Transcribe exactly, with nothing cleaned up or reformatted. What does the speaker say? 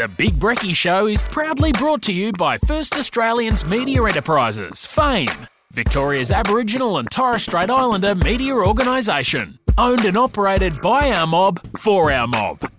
The Big Brekkie Show is proudly brought to you by First Australians Media Enterprises, FAME, Victoria's Aboriginal and Torres Strait Islander media organisation. Owned and operated by our mob, for our mob.